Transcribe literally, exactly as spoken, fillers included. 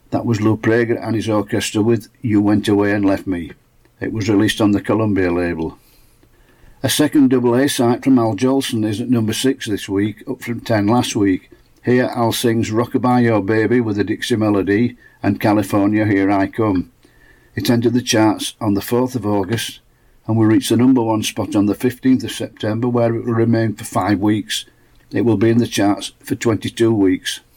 That was Lou Prager and his orchestra with You Went Away and Left Me. It was released on the Columbia label. A second double A side from Al Jolson is at number six this week, up from ten last week. Here Al sings Rockabye Your Baby with a Dixie melody and California Here I Come. It entered the charts on the fourth of August and will reach the number one spot on the fifteenth of September, where it will remain for five weeks. It will be in the charts for twenty-two weeks.